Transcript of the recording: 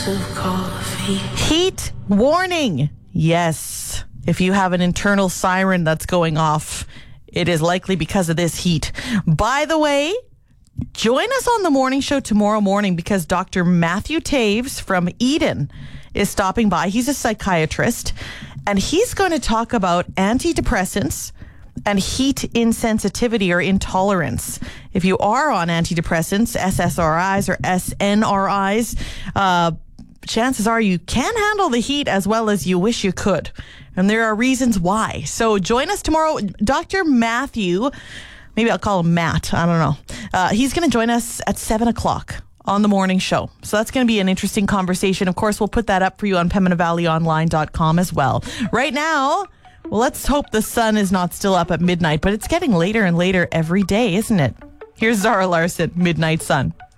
Heat warning. Yes. If you have an internal siren that's going off, it is likely because of this heat. By the way, join us on the morning show tomorrow morning because Dr. Matthew Taves from Eden is stopping by. He's a psychiatrist, and he's going to talk about antidepressants and heat insensitivity or intolerance. If you are on antidepressants, SSRIs or SNRIs, chances are you can't handle the heat as well as you wish you could. And there are reasons why. So join us tomorrow. Dr. Matthew, maybe I'll call him Matt. I don't know. He's going to join us at 7 o'clock on the morning show. So that's going to be an interesting conversation. Of course, we'll put that up for you on PembinaValleyOnline.com as well. Right now, well, let's hope the sun is not still up at midnight, but it's getting later and later every day, isn't it? Here's Zara Larson, Midnight Sun.